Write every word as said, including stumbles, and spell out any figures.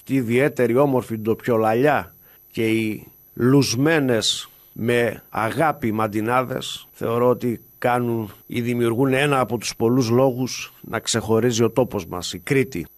αυτή η ιδιαίτερη όμορφη ντοπιολαλιά και οι λουσμένες με αγάπη μαντινάδες, θεωρώ ότι κάνουν ή δημιουργούν ένα από τους πολλούς λόγους να ξεχωρίζει ο τόπος μας, η Κρήτη.